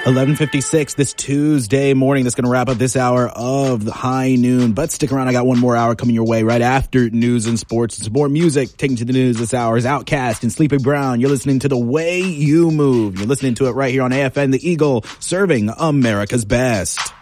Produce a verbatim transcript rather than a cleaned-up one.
eleven fifty-six this Tuesday morning. That's going to wrap up this hour of the High Noon. But stick around. I got one more hour coming your way right after news and sports. Some more music taking to the news this hour is Outkast and Sleepy Brown. You're listening to The Way You Move. You're listening to it right here on A F N The Eagle, serving America's best.